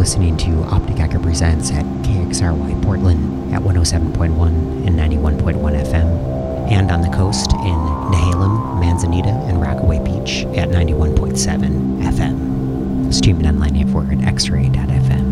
listening to Optic Echo Presents at KXRY Portland at 107.1 and 91.1 FM, and on the coast in Nehalem, Manzanita, and Rockaway Beach at 91.7 FM. Streaming online at X-Ray.fm.